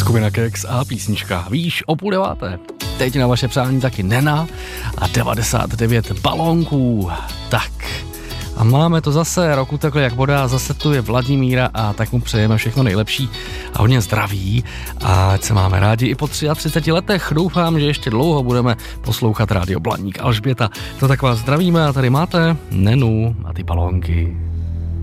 Skupina Keks a písnička Víš o 8:30. Teď na vaše přání taky Nena a 99 balónků. Tak a máme to zase, roku takhle jak voda, zase tu je Vladimíra a tak mu přejeme všechno nejlepší a hodně zdraví a ať se máme rádi i po 33 letech. Doufám, že ještě dlouho budeme poslouchat Rádio Blaník. Alžběta, to tak vás zdravíme a tady máte Nenu a ty balónky.